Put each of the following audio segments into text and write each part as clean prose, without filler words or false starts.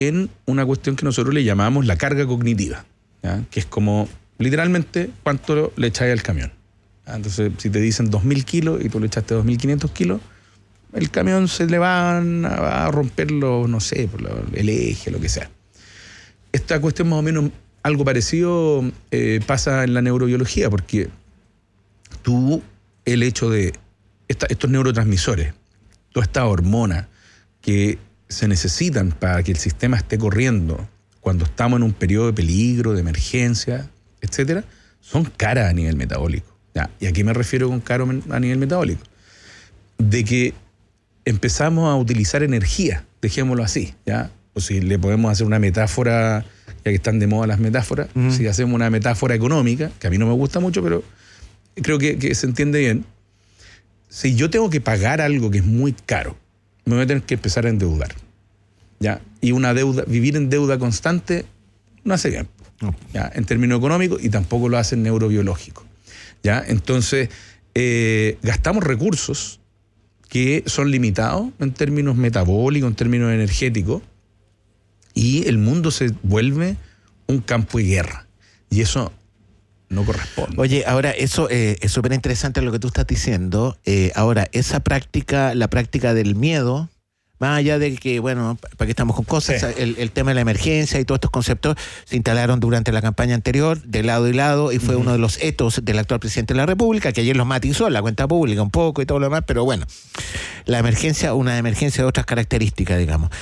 en una cuestión que nosotros le llamamos la carga cognitiva, ¿ya? Que es como literalmente cuánto le echáis al camión. Entonces, si te dicen 2.000 kilos y tú le echaste 2.500 kilos, el camión se le va a romper no sé, el eje, lo que sea. Esta cuestión más o menos, algo parecido pasa en la neurobiología, porque el hecho de estos neurotransmisores, todas estas hormonas que se necesitan para que el sistema esté corriendo cuando estamos en un periodo de peligro, de emergencia, etcétera, son caras a nivel metabólico. ¿Ya? ¿Y a qué me refiero con caro a nivel metabólico? De que empezamos a utilizar energía, dejémoslo así, ¿ya? O si le podemos hacer una metáfora, ya que están de moda las metáforas, si hacemos una metáfora económica, que a mí no me gusta mucho, pero creo que se entiende bien. Si yo tengo que pagar algo que es muy caro, me voy a tener que empezar a endeudar, ¿ya? Y vivir en deuda constante no hace bien, ¿ya? En términos económicos, y tampoco lo hace en neurobiológico, ¿ya? Entonces, gastamos recursos que son limitados en términos metabólicos, en términos energéticos, y el mundo se vuelve un campo de guerra. Y eso no corresponde. Oye, ahora eso es súper interesante lo que tú estás diciendo. Ahora, esa práctica, la práctica del miedo, más allá de que, bueno, para qué estamos con cosas, sí, el tema de la emergencia y todos estos conceptos se instalaron durante la campaña anterior, de lado y lado, y fue uno de los etos del actual presidente de la República, que ayer los matizó en la cuenta pública un poco y todo lo demás, pero bueno, la emergencia, una emergencia de otras características, digamos.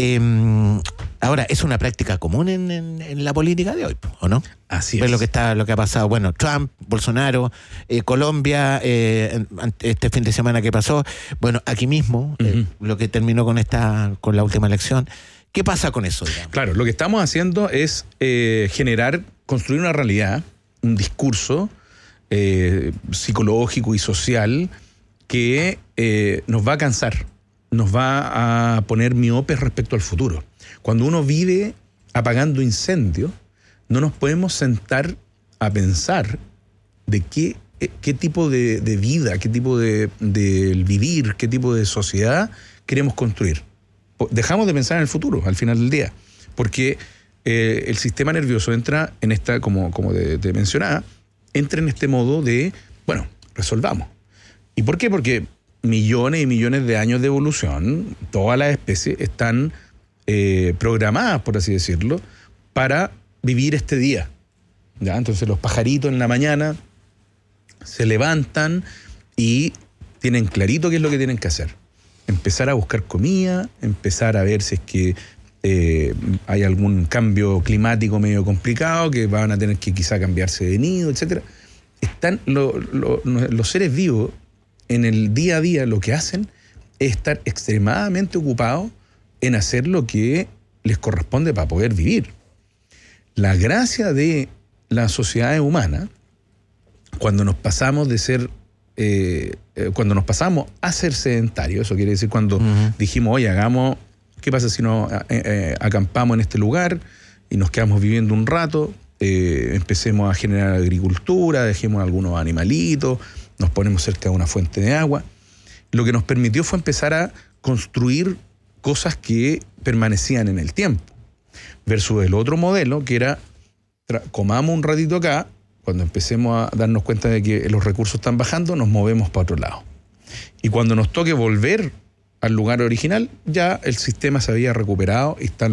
Ahora, ¿es una práctica común en la política de hoy, o no? Así es. Lo que ha pasado, bueno, Trump, Bolsonaro, Colombia, este fin de semana que pasó, bueno, aquí mismo, lo que terminó con la última elección. ¿Qué pasa con eso, digamos? Claro, lo que estamos haciendo es construir una realidad, un discurso psicológico y social que nos va a cansar, nos va a poner miopes respecto al futuro. Cuando uno vive apagando incendios, no nos podemos sentar a pensar de qué tipo de vida, qué tipo de vivir, qué tipo de sociedad queremos construir. Dejamos de pensar en el futuro al final del día, porque el sistema nervioso entra en esta, como te mencionaba, entra en este modo de, bueno, resolvamos. ¿Y por qué? Porque millones y millones de años de evolución, todas las especies están programadas, por así decirlo, para vivir este día, ¿ya? Entonces los pajaritos en la mañana se levantan y tienen clarito qué es lo que tienen que hacer. Empezar a buscar comida, empezar a ver si es que hay algún cambio climático medio complicado, que van a tener que quizá cambiarse de nido, etc. Están los seres vivos en el día a día, lo que hacen es estar extremadamente ocupados en hacer lo que les corresponde para poder vivir. La gracia de las sociedades humanas, cuando nos pasamos a ser sedentarios, eso quiere decir cuando dijimos, oye, ¿qué pasa si nos acampamos en este lugar y nos quedamos viviendo un rato? Empecemos a generar agricultura, dejemos algunos animalitos, nos ponemos cerca de una fuente de agua. Lo que nos permitió fue empezar a construir cosas que permanecían en el tiempo, versus el otro modelo que era comamos un ratito acá, cuando empecemos a darnos cuenta de que los recursos están bajando, nos movemos para otro lado. Y cuando nos toque volver al lugar original, ya el sistema se había recuperado y están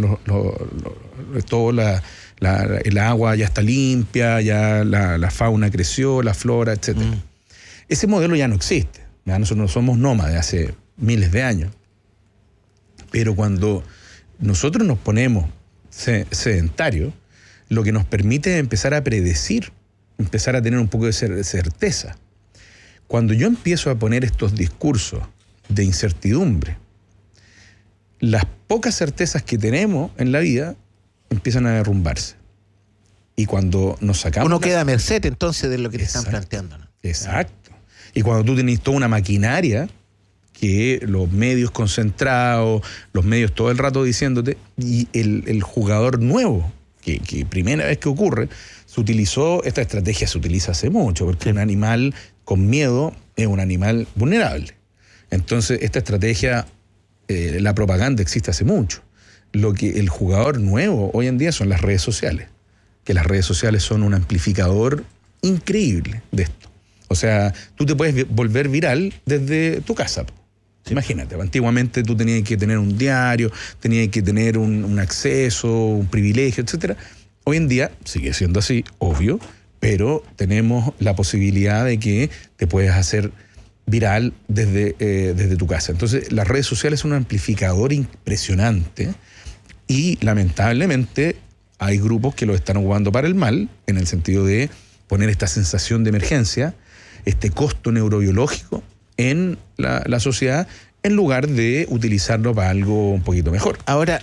el agua ya está limpia, ya la fauna creció, la flora, etc. Ese modelo ya no existe. ¿Ya? Nosotros no somos nómades hace miles de años. Pero cuando nosotros nos ponemos sedentarios, lo que nos permite es empezar a predecir, empezar a tener un poco de certeza. Cuando yo empiezo a poner estos discursos de incertidumbre, las pocas certezas que tenemos en la vida empiezan a derrumbarse. Y cuando nos sacamos... Uno queda a merced entonces de lo que te están planteando, ¿no? Exacto. Y cuando tú tenés toda una maquinaria que los medios concentrados, los medios todo el rato diciéndote, y el jugador nuevo, que primera vez que ocurre, esta estrategia se utiliza hace mucho, porque un animal con miedo es un animal vulnerable. Entonces, esta estrategia, la propaganda existe hace mucho. lo que el jugador nuevo hoy en día son las redes sociales, que las redes sociales son un amplificador increíble de esto. O sea, tú te puedes volver viral desde tu casa. Sí. Imagínate, antiguamente tú tenías que tener un diario, tenías que tener un acceso, un privilegio, etcétera. Hoy en día sigue siendo así, obvio, pero tenemos la posibilidad de que te puedes hacer viral desde tu casa. Entonces, las redes sociales son un amplificador impresionante y, lamentablemente, hay grupos que lo están ocupando para el mal, en el sentido de poner esta sensación de emergencia, este costo neurobiológico en la sociedad, en lugar de utilizarlo para algo un poquito mejor. Ahora,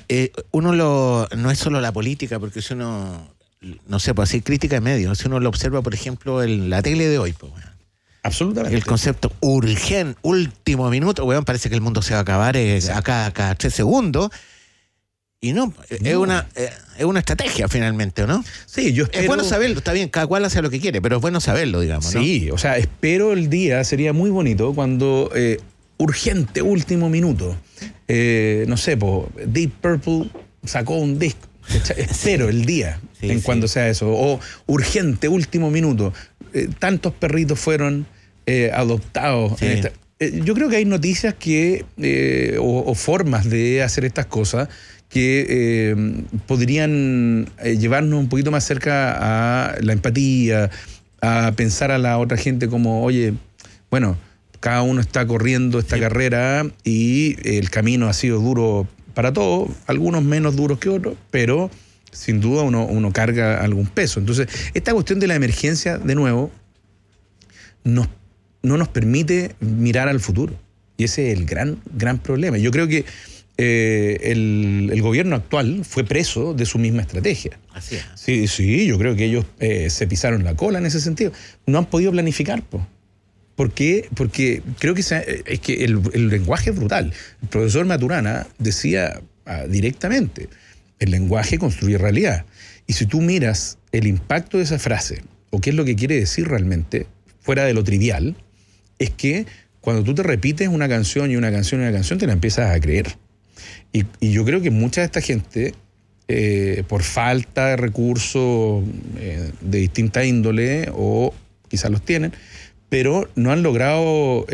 no es solo la política, porque si uno, no sé, pues así crítica de medios, si uno lo observa, por ejemplo, en la tele de hoy, pues, bueno, absolutamente. el concepto urgente, último minuto, weón, parece que el mundo se va a acabar a cada 3 segundos. Y no. Es una estrategia finalmente, ¿no? Sí, yo espero... Es bueno saberlo, está bien, cada cual hace lo que quiere, pero es bueno saberlo, digamos, ¿no? Sí, o sea, espero el día, sería muy bonito cuando urgente, último minuto, no sé, Deep Purple sacó un disco. Espero el día cuando sea eso. O urgente, último minuto, tantos perritos fueron adoptados. Sí. Yo creo que hay noticias o formas de hacer estas cosas que podrían llevarnos un poquito más cerca a la empatía, a pensar a la otra gente como, oye, bueno, cada uno está corriendo esta carrera y el camino ha sido duro para todos, algunos menos duros que otros, pero sin duda uno carga algún peso. Entonces, esta cuestión de la emergencia, de nuevo, no nos permite mirar al futuro. Y ese es el gran problema. Yo creo que el gobierno actual fue preso de su misma estrategia. Así es. Sí, yo creo que ellos se pisaron la cola en ese sentido. No han podido planificar, po. ¿Por qué? Porque creo que es que el lenguaje es brutal. El profesor Maturana decía directamente, el lenguaje construye realidad. Y si tú miras el impacto de esa frase, o qué es lo que quiere decir realmente, fuera de lo trivial, es que cuando tú te repites una canción y una canción y una canción, te la empiezas a creer. Y yo creo que mucha de esta gente, por falta de recursos de distinta índole, o quizás los tienen, pero no han logrado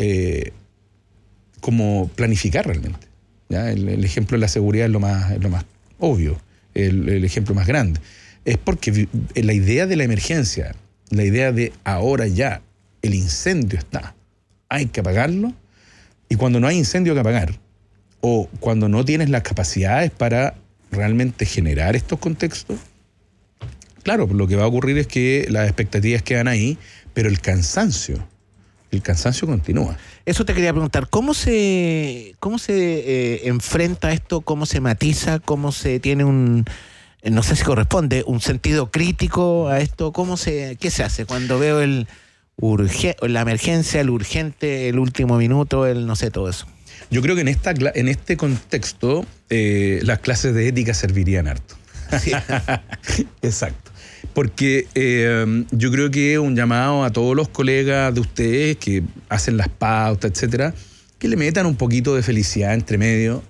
como planificar realmente. ¿Ya? El ejemplo de la seguridad es lo más obvio, el ejemplo más grande. Es porque la idea de la emergencia, la idea de ahora ya, el incendio está, hay que apagarlo, y cuando no hay incendio que apagar, o cuando no tienes las capacidades para realmente generar estos contextos, claro, lo que va a ocurrir es que las expectativas quedan ahí, pero el cansancio continúa. Eso te quería preguntar, ¿cómo se enfrenta esto? ¿Cómo se matiza? ¿Cómo se tiene no sé si corresponde, un sentido crítico a esto? ¿Qué se hace cuando veo la emergencia, el urgente, el último minuto, no sé, todo eso? Yo creo que en este contexto las clases de ética servirían harto. Sí. Exacto. Porque yo creo que un llamado a todos los colegas de ustedes que hacen las pautas, etcétera, que le metan un poquito de felicidad entre medio,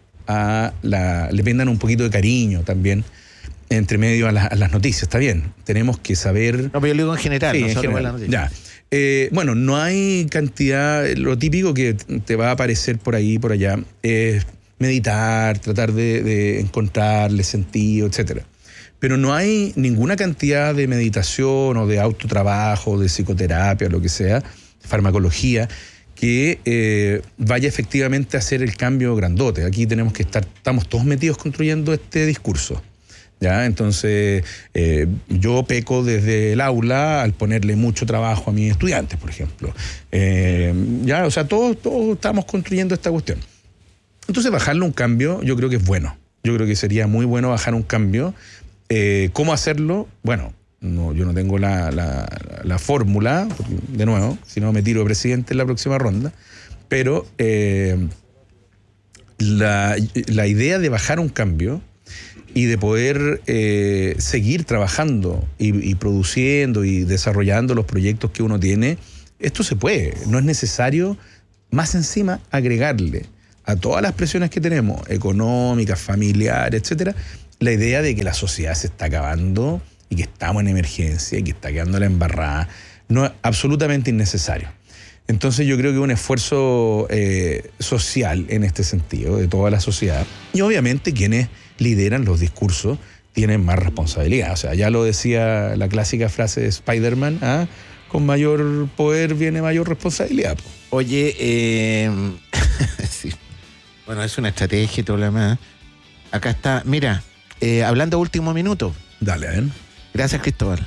le vendan un poquito de cariño también entre medio a las noticias. Está bien, tenemos que saber... No, pero yo lo digo en general, sí, no en solo general. con las noticias. Ya. Bueno, no hay cantidad, lo típico que te va a aparecer por ahí, por allá, es meditar, tratar de encontrarle sentido, etcétera. Pero no hay ninguna cantidad de meditación o de autotrabajo, de psicoterapia, lo que sea, farmacología, que vaya efectivamente a hacer el cambio grandote. Aquí estamos todos metidos construyendo este discurso. ¿Ya? Entonces, yo peco desde el aula al ponerle mucho trabajo a mis estudiantes, por ejemplo. Ya, o sea, todos estamos construyendo esta cuestión. Entonces, bajarle un cambio, yo creo que es bueno. Yo creo que sería muy bueno bajar un cambio. ¿Cómo hacerlo? Bueno, yo no tengo la fórmula, de nuevo, si no me tiro de presidente en la próxima ronda, pero la idea de bajar un cambio y de poder seguir trabajando y produciendo y desarrollando los proyectos que uno tiene, esto se puede. No es necesario, más encima, agregarle a todas las presiones que tenemos, económicas, familiares, etcétera, la idea de que la sociedad se está acabando y que estamos en emergencia y que está quedando la embarrada, no es absolutamente innecesario. Entonces yo creo que un esfuerzo social en este sentido, de toda la sociedad, y obviamente quienes lideran los discursos tienen más responsabilidad. O sea, ya lo decía la clásica frase de Spider-Man, ¿ah? Con mayor poder viene mayor responsabilidad. Oye, sí. Bueno, es una estrategia y todo lo demás. Acá está, mira, hablando último minuto. Dale, a ver. Gracias, Cristóbal.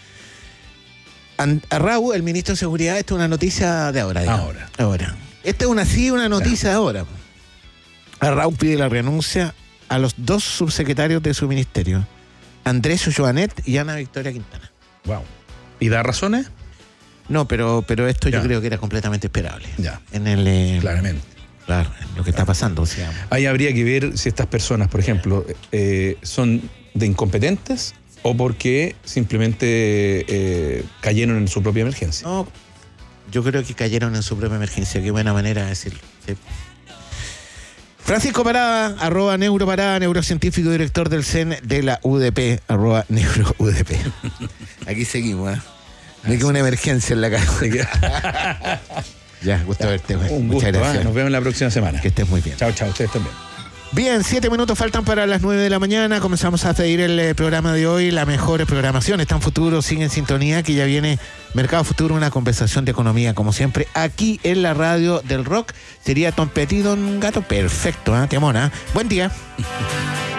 A Raúl, el ministro de Seguridad, esto es una noticia de ahora. Digamos. Ahora. Esta es una noticia de ahora. A Raúl pide la renuncia a los 2 subsecretarios de su ministerio, Andrés Joanet y Ana Victoria Quintana. Wow. ¿Y da razones? No, pero esto yo creo que era completamente esperable. Ya. Claramente. Claro, en lo que está pasando. O sea, ahí habría que ver si estas personas, por ejemplo, son de incompetentes o porque simplemente cayeron en su propia emergencia. No, yo creo que cayeron en su propia emergencia. Qué buena manera de decirlo. Sí. Francisco Parada, @neuroparada, neurocientífico y director del CEN de la UDP, @neuroudp. Aquí seguimos, ¿eh? Me queda una emergencia en la casa. Ya, gusto verte. Muchas gracias. Nos vemos la próxima semana. Que estés muy bien. Chao, ustedes también. Bien, 7 minutos faltan para las 9 de la mañana. Comenzamos a pedir el programa de hoy. La mejor programación está en Futuro. Sigue en sintonía, que ya viene Mercado Futuro, una conversación de economía, como siempre, aquí en la radio del rock. Sería Tom Petty, Don Gato. Perfecto, ¿eh? Te amona. Buen día.